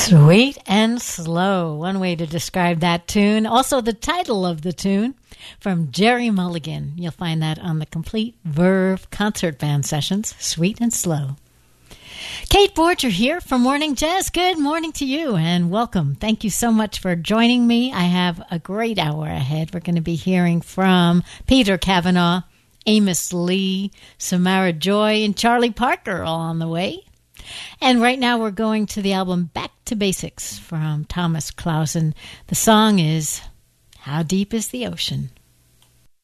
Sweet and Slow, one way to describe that tune. Also the title of the tune from Jerry Mulligan. You'll find that on the Complete Verve Concert Band Sessions, Sweet and Slow. Kate Borger here for Morning Jazz. Good morning to you and welcome. Thank you so much for joining me. I have a great hour ahead. We're going to be hearing from Peter Cavanaugh, Amos Lee, Samara Joy, and Charlie Parker all on the way. And right now we're going to the album Back to Basics from Thomas Clausen. The song is How Deep is the Ocean?